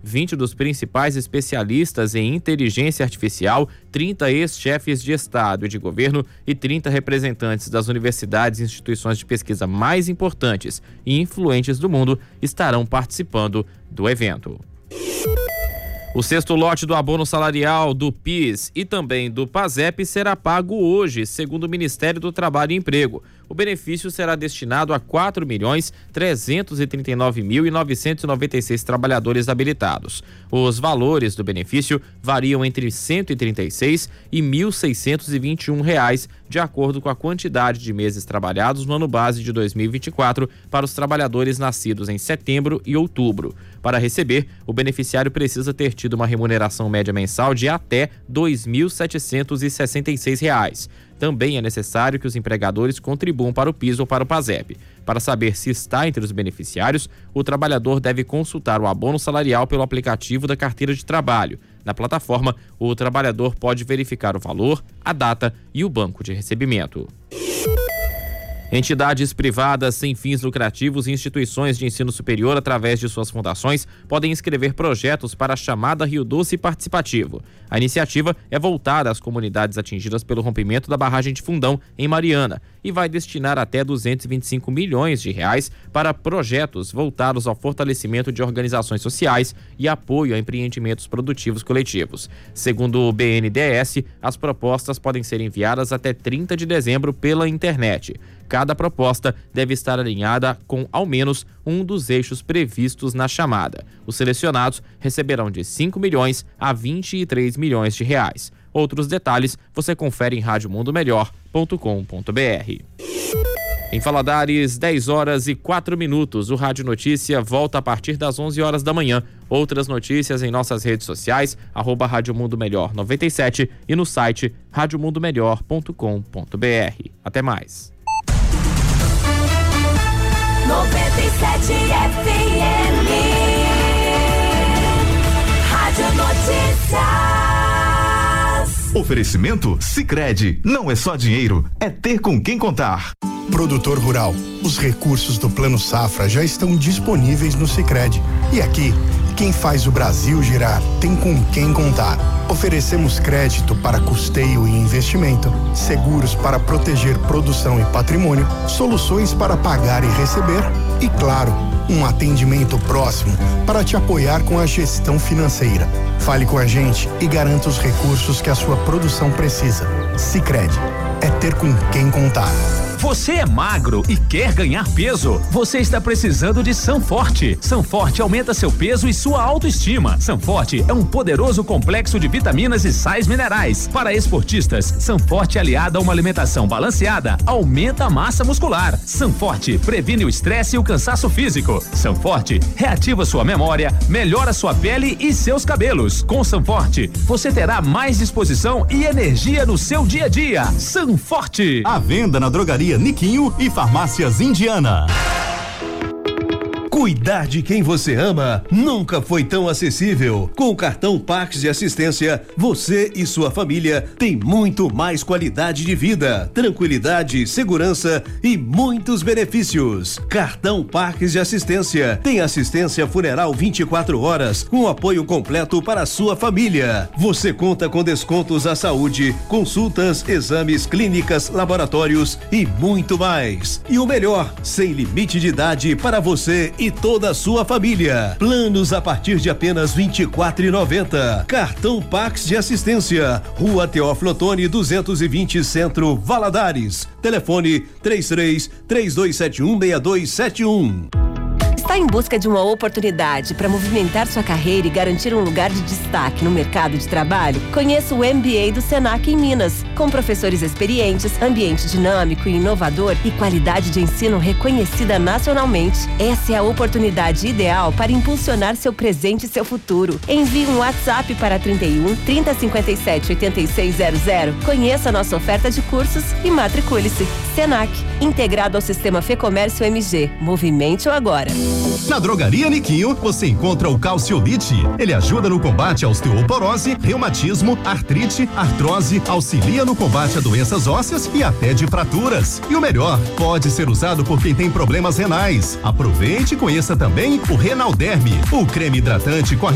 20 dos principais especialistas em inteligência artificial, 30 ex-chefes de Estado e de governo e 30 representantes das universidades e instituições de pesquisa mais importantes e influentes do mundo estarão participando do evento. O sexto lote do abono salarial do PIS e também do PASEP será pago hoje, segundo o Ministério do Trabalho e Emprego. O benefício será destinado a 4.339.996 trabalhadores habilitados. Os valores do benefício variam entre R$ 136 e R$ 1.621, de acordo com a quantidade de meses trabalhados no ano base de 2024 para os trabalhadores nascidos em setembro e outubro. Para receber, o beneficiário precisa ter tido uma remuneração média mensal de até R$ 2.766. Também é necessário que os empregadores contribuam para o PIS ou para o PASEP. Para saber se está entre os beneficiários, o trabalhador deve consultar o abono salarial pelo aplicativo da carteira de trabalho. Na plataforma, o trabalhador pode verificar o valor, a data e o banco de recebimento. Entidades privadas sem fins lucrativos e instituições de ensino superior, através de suas fundações, podem inscrever projetos para a chamada Rio Doce Participativo. A iniciativa é voltada às comunidades atingidas pelo rompimento da barragem de Fundão, em Mariana, e vai destinar até R$ 225 milhões para projetos voltados ao fortalecimento de organizações sociais e apoio a empreendimentos produtivos coletivos. Segundo o BNDES, as propostas podem ser enviadas até 30 de dezembro pela internet. Cada proposta deve estar alinhada com ao menos um dos eixos previstos na chamada. Os selecionados receberão de 5 milhões a 23 milhões de reais. Outros detalhes você confere em radiomundomelhor.com.br. Em Valadares, 10h04. O Rádio Notícia volta a partir das 11 horas da manhã. Outras notícias em nossas redes sociais, @Rádio Mundo Melhor 97 e no site radiomundomelhor.com.br. Até mais. 97 FM, Rádio Notícias. Oferecimento Sicredi. Não é só dinheiro, é ter com quem contar. Produtor rural, os recursos do Plano Safra já estão disponíveis no Sicredi. E aqui, quem faz o Brasil girar tem com quem contar. Oferecemos crédito para custeio e investimento, seguros para proteger produção e patrimônio, soluções para pagar e receber e, claro, um atendimento próximo para te apoiar com a gestão financeira. Fale com a gente e garanta os recursos que a sua produção precisa. Sicredi, é ter com quem contar. Você é magro e quer ganhar peso? Você está precisando de Sanforte. Sanforte aumenta seu peso e sua autoestima. Sanforte é um poderoso complexo de vitaminas e sais minerais. Para esportistas, Sanforte, aliado a uma alimentação balanceada, aumenta a massa muscular. Sanforte previne o estresse e o cansaço físico. Sanforte reativa sua memória, melhora sua pele e seus cabelos. Com Sanforte, você terá mais disposição e energia no seu dia a dia. Sanforte. À venda na drogaria Niquinho e Farmácias Indiana. Cuidar de quem você ama nunca foi tão acessível. Com o cartão Parques de Assistência, você e sua família têm muito mais qualidade de vida, tranquilidade, segurança e muitos benefícios. Cartão Parques de Assistência tem assistência funeral 24 horas, com apoio completo para a sua família. Você conta com descontos à saúde, consultas, exames, clínicas, laboratórios e muito mais. E o melhor, sem limite de idade para você e toda a sua família. Planos a partir de apenas R$ 24,90. Cartão Pax de Assistência. Rua Teófilo Otoni 220, Centro, Valadares. Telefone 33-3271-6271. Está em busca de uma oportunidade para movimentar sua carreira e garantir um lugar de destaque no mercado de trabalho? Conheça o MBA do Senac em Minas. Com professores experientes, ambiente dinâmico e inovador e qualidade de ensino reconhecida nacionalmente, essa é a oportunidade ideal para impulsionar seu presente e seu futuro. Envie um WhatsApp para 31 3057 8600. Conheça a nossa oferta de cursos e matricule-se. Senac, integrado ao sistema Fecomércio MG. Movimente-o agora. Na drogaria Niquinho, você encontra o Calciolite. Ele ajuda no combate à osteoporose, reumatismo, artrite, artrose, auxilia no combate a doenças ósseas e até de fraturas. E o melhor, pode ser usado por quem tem problemas renais. Aproveite e conheça também o Renalderme, o creme hidratante com a